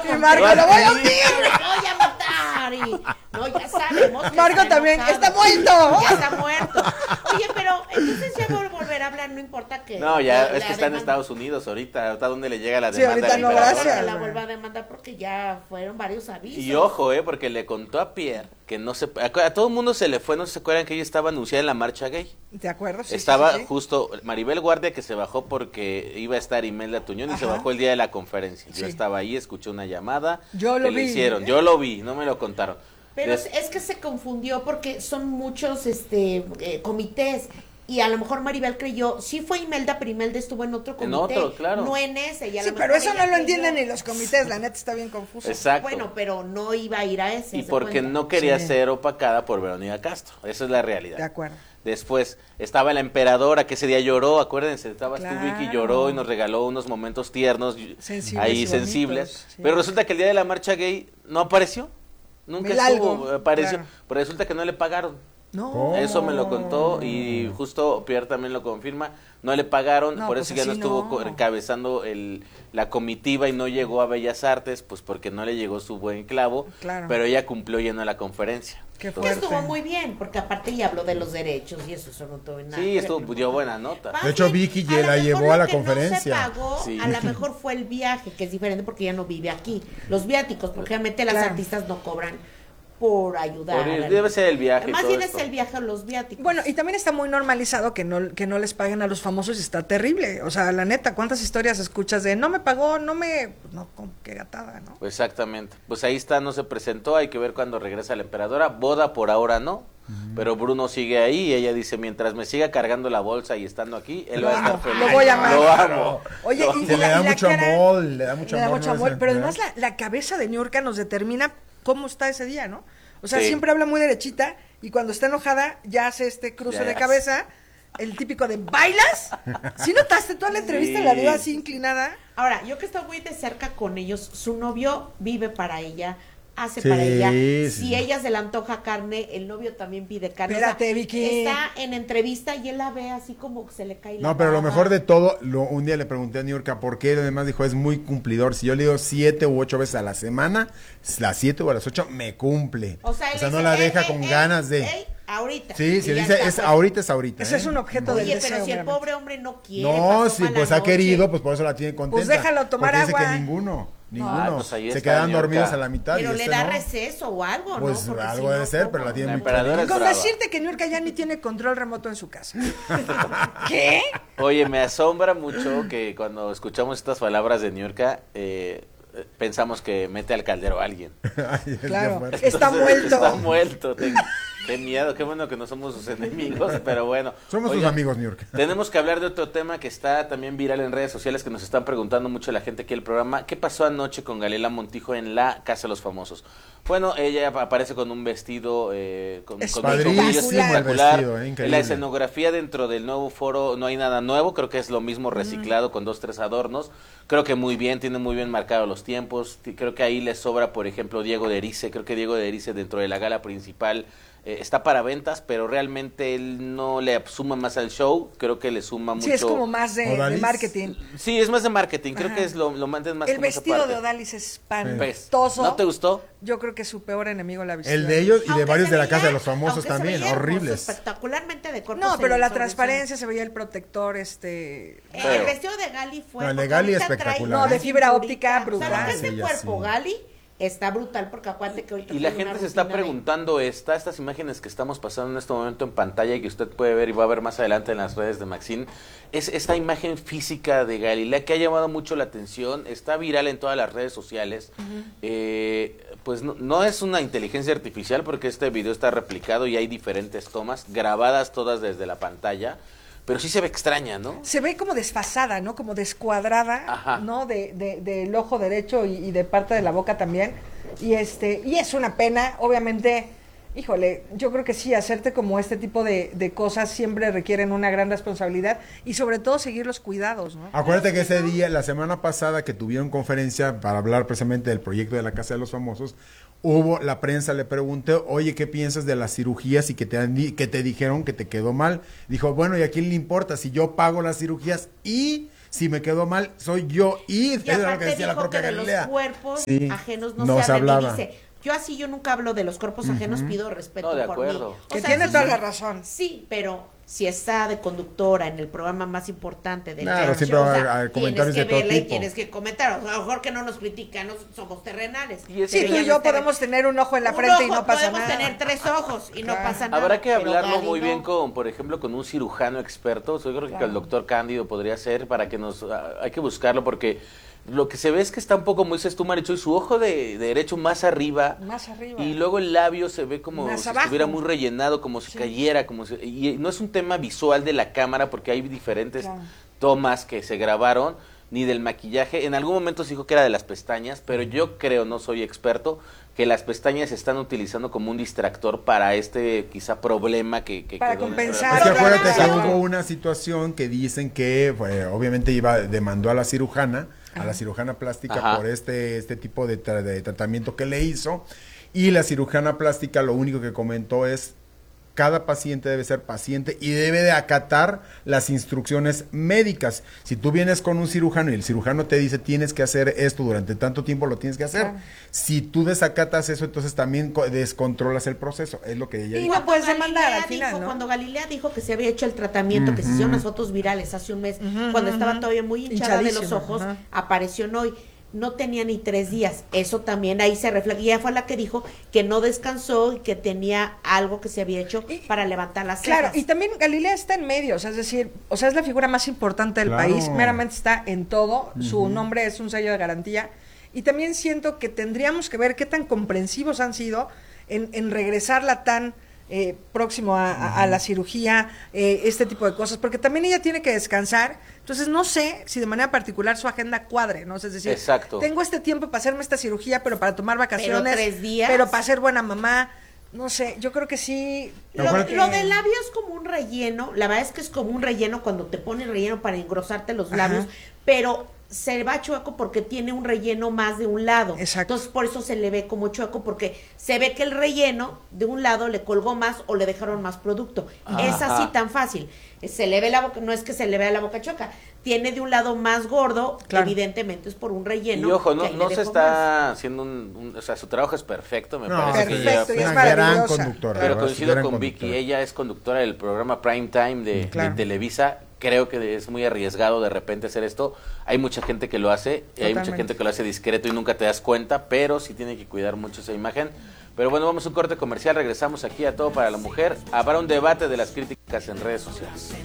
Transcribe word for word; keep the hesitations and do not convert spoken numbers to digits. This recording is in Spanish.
Y Marco, lo voy a hundir. Lo voy a matar. Y, no, ya sabemos. Marco está también, enojado. está muerto. Ya está muerto. Oye, pero entonces ya vol- volver a hablar, no importa que. No, ya, la- es que la está en demanda- Estados Unidos ahorita, ahorita dónde le llega la Sí, demanda. ahorita al no, emperador. gracias. Que la vuelva a demandar porque ya fueron varios avisos. Y ojo, eh, porque le contó a Pierre que no se, a, a todo el mundo se le fue, no se acuerdan que ella estaba anunciada en la marcha gay. ¿De acuerdo? Sí, Estaba sí, sí. justo Maribel Guardia, que se bajó porque iba a estar Imelda Tuñón, y Ajá. se bajó el día de la conferencia. Yo Sí. estaba ahí, escuché una llamada Yo lo que le vi, hicieron. ¿eh? Yo lo vi, no me lo contaron. Pero Des- es que se confundió porque son muchos este eh, comités. Y a lo mejor Maribel creyó, sí fue Imelda, pero Imelda estuvo en otro En comité. otro, claro. No en ese. Y a Sí, lo pero mejor eso ella no lo creyó- entienden ni los comités, la neta está bien confuso. Exacto. Bueno, pero no iba a ir a ese. y ¿se porque cuenta? no quería Sí. ser opacada por Verónica Castro. Esa es la realidad. De acuerdo. Después estaba la emperadora, que ese día lloró, acuérdense, estabas tú, Vicky, Claro. lloró y nos regaló unos momentos tiernos, Sensibles ahí y sensibles. bonitos, sí. Pero resulta que el día de la marcha gay no apareció. Nunca Mil estuvo, algo, apareció. claro. Pero resulta que no le pagaron. No. ¿Cómo? Eso me lo contó y justo Pierre también lo confirma. No le pagaron, No, por pues eso ya no así estuvo no. co- encabezando el, la comitiva y no llegó a Bellas Artes, pues porque no le llegó su buen clavo. Claro. Pero ella cumplió yendo a la conferencia. Qué Que fuerte. estuvo muy bien, porque aparte ya habló de los derechos y eso, eso no tuvo nada. Sí, que ver. estuvo, dio buena nota. Más De hecho, bien, Vicky a ya lo la mejor llevó lo a la que no conferencia. se pagó, Sí. a lo mejor fue el viaje, que es diferente porque ella no vive aquí. Los viáticos, porque obviamente las Claro. artistas no cobran por ayudar. Por ir, a la- debe ser el viaje y Más todo bien esto. es el viaje a los viáticos. Bueno, y también está muy normalizado que no, que no les paguen a los famosos y está terrible. O sea, la neta, ¿cuántas historias escuchas de no me pagó, no me... No, con qué gatada, ¿no? Exactamente. Pues ahí está, no se presentó, hay que ver cuando regresa la emperadora. Boda por ahora no, pero Bruno sigue ahí y ella dice, mientras me siga cargando la bolsa y estando aquí, él Lo va a estar amo, feliz. lo voy a amar. Lo amo. Oye, Lo y, Se y le la- da y la mucho cara- amor, le da mucho le da amor. mucho ¿no? amor, Ese- pero ¿eh? además la, la cabeza de Niurka nos determina cómo está ese día, ¿no? O sea, Sí. siempre habla muy derechita y cuando está enojada ya hace este cruce Ya, de ya. cabeza, el típico de ¿bailas? ¿Sí notaste toda la entrevista? Sí. La dio así inclinada. Ahora, yo que estoy muy de cerca con ellos, su novio vive para ella, hace Sí, para ella. sí. Si ella se le antoja carne, el novio también pide carne. O sea, Espérate, Vicky. Está en entrevista y él la ve así como que se le cae la No, pero lo baba. mejor de todo, lo, un día le pregunté a Niurka por qué, y además dijo, es muy cumplidor. Si yo le digo siete u ocho veces a la semana, las siete o a las ocho me cumple. O sea, él no dice, la "Ey, deja ey, con ey, ganas de... ey, ahorita. Sí, Y si ya dice, está, es pues. ahorita, es ahorita. Ese ¿eh? es un objeto del Oye, deseo. pero si el obviamente. pobre hombre no quiere. No, pasó sí, mala pues ha noche. querido, pues por eso la tiene contenta. Pues déjalo tomar porque agua. dice que ninguno, ninguno. pues ahí se está quedan Niurka. dormidos a la mitad. Pero y le este da no. receso o algo, Pues ¿no? Porque algo si debe no, ser, pero ¿cómo? la tiene La muy emperadora feliz. es Con brava. decirte que Niurka ya ni tiene control remoto en su casa. ¿Qué? Oye, me asombra mucho que cuando escuchamos estas palabras de Niurka, eh, eh, pensamos que mete al caldero a alguien. Ay, es Claro, bien fuerte. está muerto. Está muerto. Ten- Qué miedo, qué bueno que no somos sus enemigos, pero bueno. Somos sus Oigan, amigos, Niurka. Tenemos que hablar de otro tema que está también viral en redes sociales, que nos están preguntando mucho la gente aquí el programa. ¿Qué pasó anoche con Galila Montijo en la Casa de los Famosos? Bueno, ella aparece con un vestido eh, con, Es con padrísimo un brillo el espectacular. vestido, eh, increíble. La escenografía dentro del nuevo foro no hay nada nuevo, creo que es lo mismo reciclado con dos, tres adornos. Creo que muy bien, tiene muy bien marcados los tiempos. Ti- Creo que ahí le sobra, por ejemplo, Diego de Erice. Creo que Diego de Erice dentro de la gala principal eh, está para ventas, pero realmente él no le suma más al show. Creo que le suma mucho. Sí, es como más de, de Odalis. marketing. Sí, es más de marketing. Creo Ajá. que es lo, lo mandes más El como esa vestido parte. de Odalis es Pues, espantoso. ¿no te gustó? Yo creo que su peor enemigo la visión. El de ellos y de Aunque varios se de la veía- Casa de los Famosos aunque se también, veía hermoso, horribles. espectacularmente de cuerpo. No, se pero le la hizo transparencia, se veía el protector, este... Eh, Feo. el vestido de Gali fue. No, el de porque Gali ahorita espectacular. trae No, de una fibra cinturita. óptica, O sea, brutal. lo que es de Sí, ya cuerpo sí. Gali está brutal, porque acuérdate que ahorita Y la tiene una gente se está rutina de- preguntando esta, estas imágenes que estamos pasando en este momento en pantalla y que usted puede ver y va a ver más adelante en las redes de Maxine, es esta imagen física de Galilea que ha llamado mucho la atención, está viral en todas las redes sociales. Eh, pues no, no es una inteligencia artificial porque este video está replicado y hay diferentes tomas, grabadas todas desde la pantalla, pero sí se ve extraña, ¿no? Se ve como desfasada, ¿no? Como descuadrada, Ajá. ¿no? De, de, del ojo derecho y, y de parte de la boca también. Y este, y es una pena, obviamente, híjole, yo creo que sí, hacerte como este tipo de, de cosas siempre requieren una gran responsabilidad y sobre todo seguir los cuidados, ¿no? Acuérdate que ese día, la semana pasada que tuvieron conferencia para hablar precisamente del proyecto de la Casa de los Famosos, hubo, la prensa le preguntó, oye, ¿qué piensas de las cirugías y que te, han di- que te dijeron que te quedó mal? Dijo, bueno, ¿y a quién le importa si yo pago las cirugías y Si me quedó mal, soy yo. Y, Y es lo que aparte decía la dijo propia que de los Galilea. cuerpos Sí, ajenos no, no se se habla. hablaba. Y dice, yo así yo nunca hablo de los cuerpos ajenos, pido respeto No, de por mí. acuerdo. O Que sea, tiene sí, toda la razón. Sí, pero si está de conductora en el programa más importante del Claro, talk siempre show, va o a sea, haber comentarios tienes que de todo verla y tipo. tienes que comentar. O sea, a lo mejor que no nos critican, no somos terrenales. Y es Sí, que tú y yo podemos tener un ojo en la Un frente y ojo, no pasa podemos nada. tener tres ojos y no Claro. pasa nada. Habrá que pero hablarlo Gali muy no. bien con, por ejemplo, con un cirujano experto. Yo creo que Claro. el doctor Cándido podría ser para que nos... ah, hay que buscarlo porque lo que se ve es que está un poco, como dices tú, Marichuy, su ojo de, de derecho más arriba. Más arriba. Y luego el labio se ve como Más si abajo. estuviera muy rellenado, como si Sí. cayera, como si, y no es un tema visual de la cámara porque hay diferentes Claro. tomas que se grabaron, ni del maquillaje. En algún momento se dijo que era de las pestañas, pero yo creo, no soy experto, que las pestañas se están utilizando como un distractor para este quizá problema que, que Para quedó en el compensar. Es que programa. acuérdate que Claro. hubo una situación que dicen que pues, obviamente iba demandó a la cirujana, a la cirujana plástica Ajá. por este este tipo de, tra- de tratamiento que le hizo y la cirujana plástica lo único que comentó es cada paciente debe ser paciente y debe de acatar las instrucciones médicas. Si tú vienes con un cirujano y el cirujano te dice tienes que hacer esto durante tanto tiempo, lo tienes que hacer. Claro. Si tú desacatas eso, entonces también co- descontrolas el proceso. Es lo que ella Y dijo. no puedes Cuando demandar Galilea al final, dijo- ¿no? Cuando Galilea dijo que se había hecho el tratamiento, que se hicieron unas fotos virales hace un mes, Ujú, cuando ujú, estaba ujú. todavía muy hinchada de los Hinchadísima, ojos, ajá. apareció en hoy. No tenía ni tres días. Eso también ahí se refleja. Y ella fue la que dijo que no descansó y que tenía algo que se había hecho Y- para levantar las cejas. Claro, y también Galilea está en medio, o sea, es decir, o sea, es la figura más importante del Claro. país, meramente está en todo, su nombre es un sello de garantía, y también siento que tendríamos que ver qué tan comprensivos han sido en, en regresarla tan eh, próximo a, a- a la cirugía, eh, este tipo de cosas, porque también ella tiene que descansar, entonces no sé si de manera particular su agenda cuadre, ¿no? O sea, es decir, Exacto. tengo este tiempo para hacerme esta cirugía, pero para tomar vacaciones, tres días. pero para ser buena mamá, no sé, yo creo que sí. Lo, Mejor que- lo del labio es como un relleno, la verdad es que es como un relleno cuando te pones relleno para engrosarte los Ajá. labios, pero se va chueco porque tiene un relleno más de un lado. Exacto. Entonces por eso se le ve como chueco, porque se ve que el relleno de un lado le colgó más o le dejaron más producto. Ajá. Es así tan fácil. Se le ve la boca, no es que se le vea la boca chueca, tiene de un lado más gordo, Claro. evidentemente es por un relleno. Y ojo, que no, ahí le no se dejó está haciendo un, un- o sea, su trabajo es perfecto, me No, parece que perfecto, ella- y es una gran maravillosa. conductora. Pero la verdad, coincido gran con Vicky, conductora. ella es conductora del programa Prime Time de, Claro. de Televisa. Creo que es muy arriesgado de repente hacer esto. Hay mucha gente que lo hace, y hay mucha Totalmente. gente que lo hace discreto y nunca te das cuenta, pero sí tiene que cuidar mucho esa imagen. Pero bueno, vamos a un corte comercial, regresamos aquí a Todo para la Mujer. Habrá un debate de las críticas en redes sociales.